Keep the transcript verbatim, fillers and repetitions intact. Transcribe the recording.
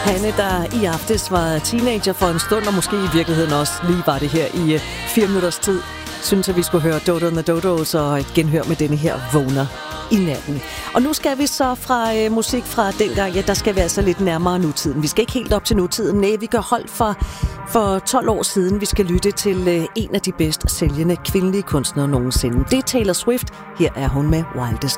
Hanne, der i aftes var teenager for en stund, og måske i virkeligheden også lige var det her i uh, fire minutters tid, synes at vi skulle høre Dodo and the Dodos og et genhør med denne her Vågner i natten. Og nu skal vi så fra øh, musik fra dengang, ja, der skal vi altså lidt nærmere nutiden. Vi skal ikke helt op til nutiden, nej, vi gør hold for, for tolv år siden. Vi skal lytte til øh, en af de bedst sælgende kvindelige kunstnere nogensinde. Det er Taylor Swift. Her er hun med Wildest